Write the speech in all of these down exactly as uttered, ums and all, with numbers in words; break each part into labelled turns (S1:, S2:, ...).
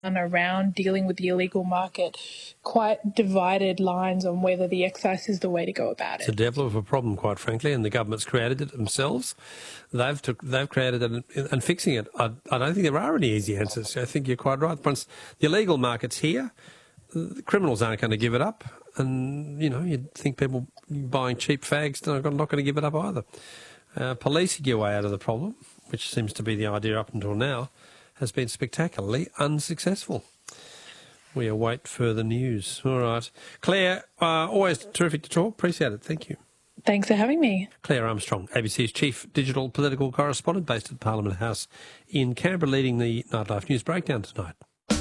S1: around dealing with the illegal market, quite divided lines on whether the excise is the way to go about it.
S2: It's a devil of a problem, quite frankly, and the government's created it themselves. They've took, they've created it and, and fixing it. I, I don't think there are any easy answers. I think you're quite right. Once the illegal market's here, the criminals aren't going to give it up, and you know you'd think people buying cheap fags are not going to give it up either. Uh, policing your way out of the problem, which seems to be the idea up until now, has been spectacularly unsuccessful. We await further news. All right. Claire, uh, always terrific to talk. Appreciate it. Thank you.
S1: Thanks for having me.
S2: Claire Armstrong, A B C's Chief Digital Political Correspondent based at Parliament House in Canberra, leading the Nightlife News Breakdown tonight.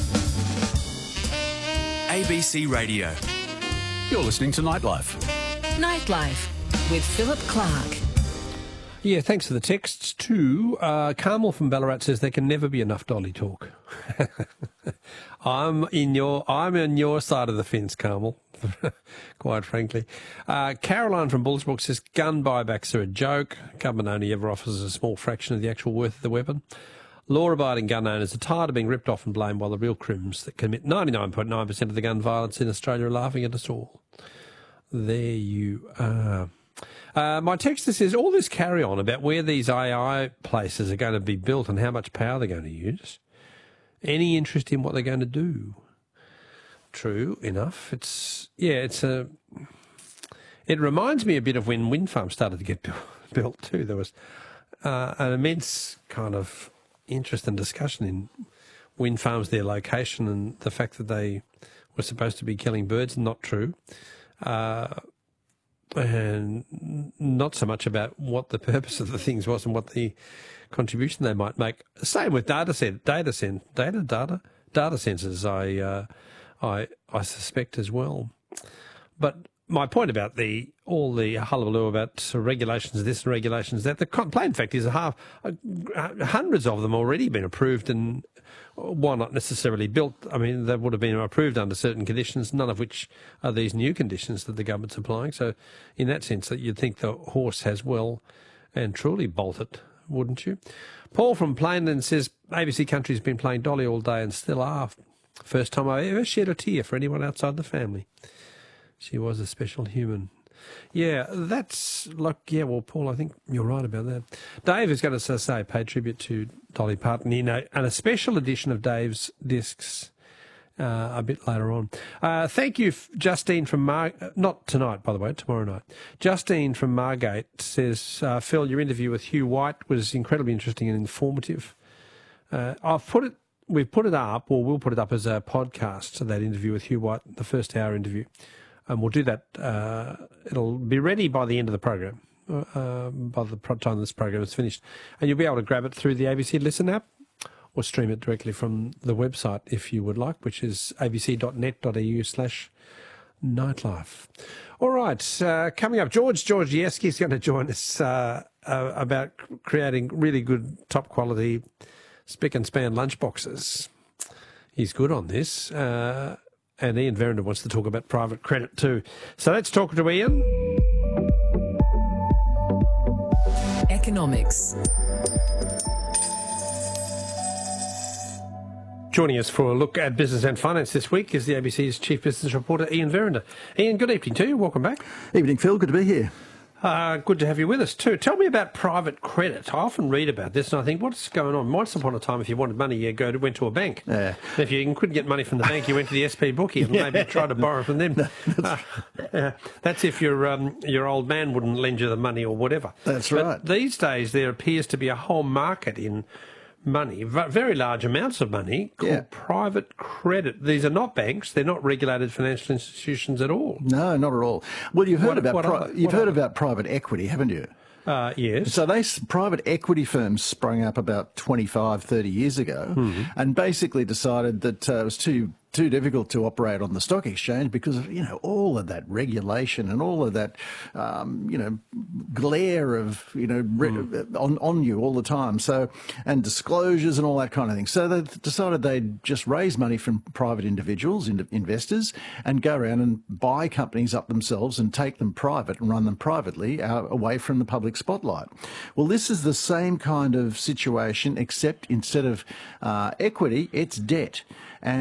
S3: A B C Radio. You're listening to Nightlife.
S4: Nightlife with Philip Clark.
S2: Yeah, thanks for the texts too. Uh, Carmel from Ballarat says there can never be enough dolly talk. I'm in your I'm in your side of the fence, Carmel, quite frankly. Uh, Caroline from Bullsbrook says gun buybacks are a joke. Government only ever offers a small fraction of the actual worth of the weapon. Law-abiding gun owners are tired of being ripped off and blamed while the real crims that commit ninety-nine point nine percent of the gun violence in Australia are laughing at us all. There you are. Uh, my texter says all this carry on about where these A I places are going to be built and how much power they're going to use. Any interest in what they're going to do? True enough. It's yeah. It's a. It reminds me a bit of when wind farms started to get built, built too. There was uh, an immense kind of interest and discussion in wind farms, their location, and the fact that they were supposed to be killing birds. Not true. Uh, and not so much about what the purpose of the things was and what the contribution they might make. Same with data set, data cent, data, data, data sensors. I, uh, I, I suspect as well. But my point about the all the hullabaloo about regulations this and regulations that, the plain fact is, a half, uh, hundreds of them already been approved, and why not necessarily built? I mean, they would have been approved under certain conditions, none of which are these new conditions that the government's applying. So in that sense, that you'd think the horse has well and truly bolted, wouldn't you? Paul from Plainland says A B C Country's been playing Dolly all day and still are. First time I ever shed a tear for anyone outside the family. She was a special human. Yeah, that's like, yeah, well, Paul, I think you're right about that. Dave is going to say, pay tribute to Dolly Parton in a, and a special edition of Dave's Discs uh, a bit later on. Uh, thank you, Justine from Mar... Not tonight, by the way, tomorrow night. Justine from Margate says, uh, Phil, your interview with Hugh White was incredibly interesting and informative. Uh, I've put it, we've put it up, or we'll put it up as a podcast, that interview with Hugh White, the first hour interview. And we'll do that. Uh, it'll be ready by the end of the program, uh, by the time this program is finished. And you'll be able to grab it through the A B C Listen app or stream it directly from the website if you would like, which is abc.net.au slash nightlife. All right, uh, coming up, George Georgievsky is going to join us uh, uh, about creating really good, top-quality spick and span lunchboxes. He's good on this. Uh And Ian Verrinder wants to talk about private credit too. So let's talk to Ian.
S4: Economics.
S2: Joining us for a look at business and finance this week is the A B C's Chief Business Reporter, Ian Verrinder. Ian, good evening to you. Welcome back.
S5: Evening, Phil. Good to be here.
S2: Uh, good to have you with us too. Tell me about private credit. I often read about this and I think, what's going on? Once upon a time, if you wanted money, you go to, went to a bank.
S5: Yeah.
S2: If you couldn't get money from the bank, you went to the S P bookie and yeah. maybe tried to borrow from them. Uh, uh, that's if your um, your old man wouldn't lend you the money or whatever.
S5: That's
S2: but
S5: right.
S2: These days, there appears to be a whole market in money, very large amounts of money, called
S5: yeah.
S2: private credit. These are not banks; they're not regulated financial institutions at all.
S5: No, not at all. Well, you've heard
S2: What-
S5: about
S2: what
S5: pri-
S2: are-
S5: you've
S2: what
S5: heard
S2: are-
S5: about private equity, haven't you?
S2: Uh, yes.
S5: So they private equity firms sprung up about twenty-five, thirty years ago,
S2: Mm-hmm.
S5: and basically decided that uh, it was too too difficult to operate on the stock exchange because of, you know, all of that regulation and all of that, um, you know, glare of, you know, re- mm. on, on you all the time. So, and disclosures and all that kind of thing. So they decided they'd just raise money from private individuals, in- investors, and go around and buy companies up themselves and take them private and run them privately out, away from the public spotlight. Well, this is the same kind of situation, except instead of uh, equity, it's debt. And